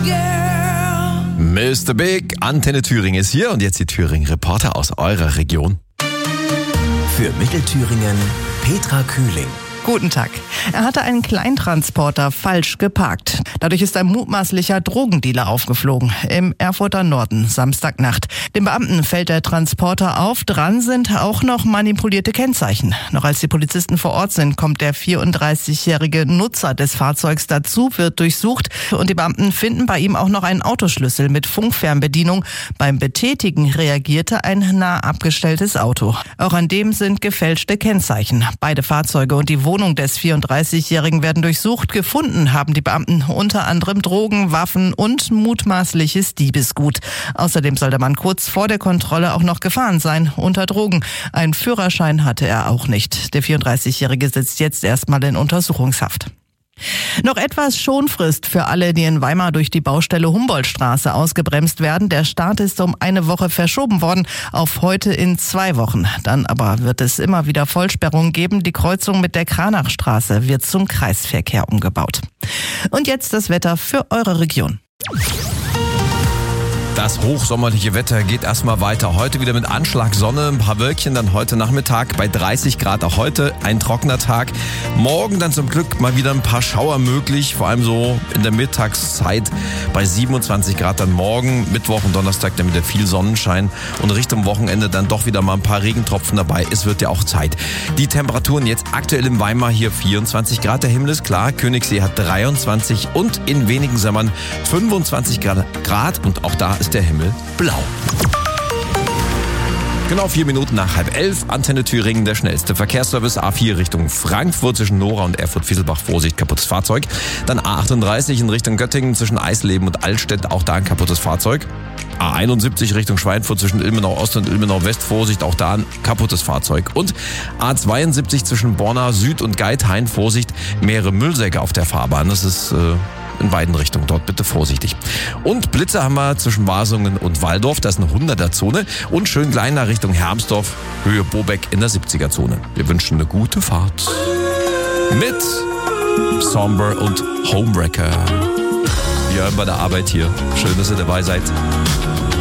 Mr. Big, Antenne Thüringen ist hier und jetzt die Thüringen-Reporter aus eurer Region. Für Mittelthüringen Petra Kühling. Guten Tag. Er hatte einen Kleintransporter falsch geparkt. Dadurch ist ein mutmaßlicher Drogendealer aufgeflogen im Erfurter Norden Samstagnacht. Den Beamten fällt der Transporter auf. Dran sind auch noch manipulierte Kennzeichen. Noch als die Polizisten vor Ort sind, kommt der 34-jährige Nutzer des Fahrzeugs dazu, wird durchsucht und die Beamten finden bei ihm auch noch einen Autoschlüssel mit Funkfernbedienung. Beim Betätigen reagierte ein nah abgestelltes Auto. Auch an dem sind gefälschte Kennzeichen. Beide Fahrzeuge und die Wohnung des 34-Jährigen werden durchsucht. Gefunden haben die Beamten unter anderem Drogen, Waffen und mutmaßliches Diebesgut. Außerdem soll der Mann kurz vor der Kontrolle auch noch gefahren sein, unter Drogen. Einen Führerschein hatte er auch nicht. Der 34-Jährige sitzt jetzt erstmal in Untersuchungshaft. Noch etwas Schonfrist für alle, die in Weimar durch die Baustelle Humboldtstraße ausgebremst werden. Der Start ist um eine Woche verschoben worden auf heute in 2 Wochen. Dann aber wird es immer wieder Vollsperrungen geben. Die Kreuzung mit der Kranachstraße wird zum Kreisverkehr umgebaut. Und jetzt das Wetter für eure Region. Das hochsommerliche Wetter geht erstmal weiter. Heute wieder mit Anschlag Sonne, ein paar Wölkchen dann heute Nachmittag bei 30 Grad. Auch heute ein trockener Tag. Morgen dann zum Glück mal wieder ein paar Schauer möglich, vor allem so in der Mittagszeit bei 27 Grad dann morgen. Mittwoch und Donnerstag dann wieder viel Sonnenschein und Richtung Wochenende dann doch wieder mal ein paar Regentropfen dabei. Es wird ja auch Zeit. Die Temperaturen jetzt aktuell in Weimar hier 24 Grad. Der Himmel ist klar. Königssee hat 23 und in wenigen Sommern 25 Grad und auch da ist der Himmel blau. Genau 4 Minuten nach 10:30, Antenne Thüringen, der schnellste Verkehrsservice. A4 Richtung Frankfurt zwischen Nora und Erfurt-Fieselbach, Vorsicht, kaputtes Fahrzeug. Dann A38 in Richtung Göttingen zwischen Eisleben und Altstedt, auch da ein kaputtes Fahrzeug. A71 Richtung Schweinfurt zwischen Ilmenau Ost und Ilmenau West, Vorsicht, auch da ein kaputtes Fahrzeug. Und A72 zwischen Borna Süd und Geithain, Vorsicht, mehrere Müllsäcke auf der Fahrbahn. Das ist in beiden Richtungen, dort bitte vorsichtig. Und Blitze haben wir zwischen Wasungen und Walldorf, das ist eine 100er-Zone. Und schön klein nach Richtung Hermsdorf, Höhe Bobeck in der 70er-Zone. Wir wünschen eine gute Fahrt. Mit Somber und Homewrecker. Wir hören bei der Arbeit hier. Schön, dass ihr dabei seid.